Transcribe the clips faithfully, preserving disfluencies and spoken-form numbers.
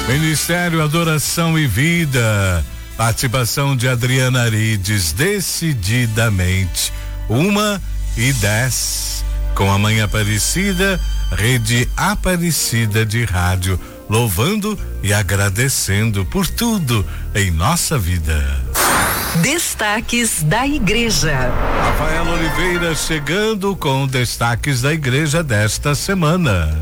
Ministério Adoração e Vida. Participação de Adriana Arides, Decididamente. Uma e dez. Com a Mãe Aparecida, Rede Aparecida de Rádio. Louvando e agradecendo por tudo em nossa vida. Destaques da Igreja. Rafael Oliveira chegando com destaques da Igreja desta semana.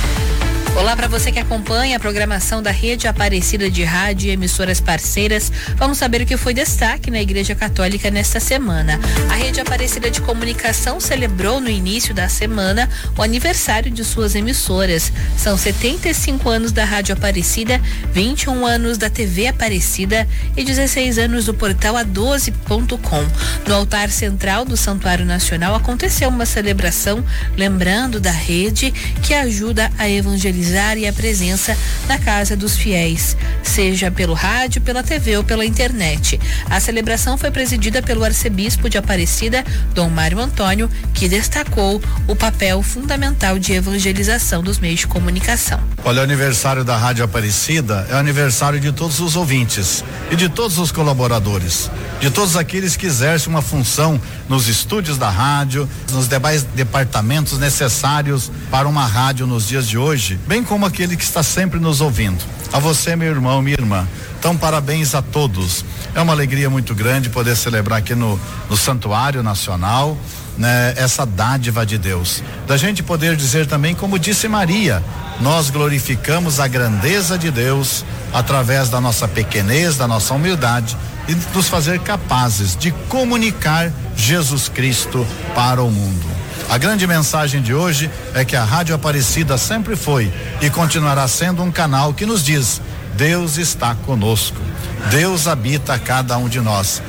Olá para você que acompanha a programação da Rede Aparecida de Rádio e emissoras parceiras. Vamos saber o que foi destaque na Igreja Católica nesta semana. A Rede Aparecida de Comunicação celebrou no início da semana o aniversário de suas emissoras. São setenta e cinco anos da Rádio Aparecida, vinte e um anos da T V Aparecida e dezesseis anos do portal A doze ponto com. No altar central do Santuário Nacional aconteceu uma celebração lembrando da rede que ajuda a evangelizar e a presença na casa dos fiéis, seja pelo rádio, pela T V ou pela internet. A celebração foi presidida pelo arcebispo de Aparecida, Dom Mário Antônio, que destacou o papel fundamental de evangelização dos meios de comunicação. Olha, o aniversário da Rádio Aparecida é o aniversário de todos os ouvintes e de todos os colaboradores, de todos aqueles que exercem uma função nos estúdios da rádio, nos demais departamentos necessários para uma rádio nos dias de hoje, bem como aquele que está sempre nos ouvindo. A você, meu irmão, minha irmã. Então, parabéns a todos. É uma alegria muito grande poder celebrar aqui no, no Santuário Nacional, né, essa dádiva de Deus. Da gente poder dizer também, como disse Maria, nós glorificamos a grandeza de Deus através da nossa pequenez, da nossa humildade e nos fazer capazes de comunicar Jesus Cristo para o mundo. A grande mensagem de hoje é que a Rádio Aparecida sempre foi e continuará sendo um canal que nos diz: Deus está conosco, Deus habita a cada um de nós.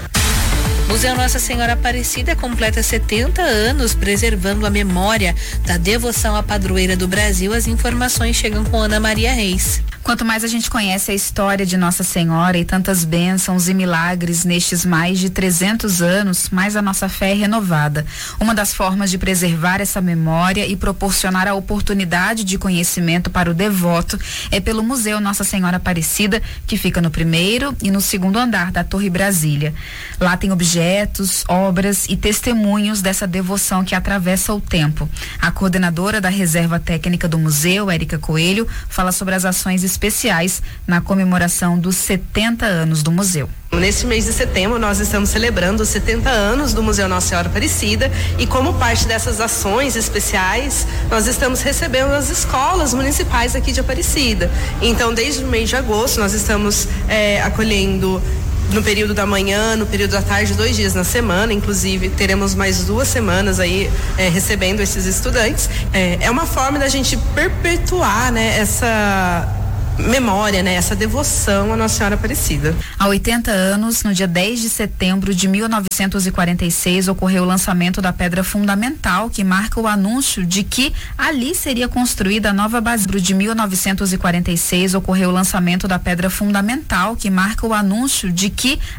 Museu Nossa Senhora Aparecida completa setenta anos preservando a memória da devoção à padroeira do Brasil. As informações chegam com Ana Maria Reis. Quanto mais a gente conhece a história de Nossa Senhora e tantas bênçãos e milagres nestes mais de trezentos anos, mais a nossa fé é renovada. Uma das formas de preservar essa memória e proporcionar a oportunidade de conhecimento para o devoto é pelo Museu Nossa Senhora Aparecida, que fica no primeiro e no segundo andar da Torre Brasília. Lá tem objetos, obras e testemunhos dessa devoção que atravessa o tempo. A coordenadora da Reserva Técnica do Museu, Érica Coelho, fala sobre as ações especiais na comemoração dos setenta anos do museu. Neste mês de setembro nós estamos celebrando os setenta anos do Museu Nossa Senhora Aparecida e como parte dessas ações especiais nós estamos recebendo as escolas municipais aqui de Aparecida. Então desde o mês de agosto nós estamos é, acolhendo no período da manhã, no período da tarde, dois dias na semana, inclusive teremos mais duas semanas aí é, recebendo esses estudantes. É, é uma forma da gente perpetuar, né, essa memória, né, essa devoção à Nossa Senhora Aparecida. Há oitenta anos, no dia dez de setembro de mil novecentos e quarenta e seis, ocorreu o lançamento da pedra fundamental que marca o anúncio de que ali seria construída a nova basílica. De mil novecentos e quarenta e seis, ocorreu o lançamento da pedra fundamental que marca o anúncio de que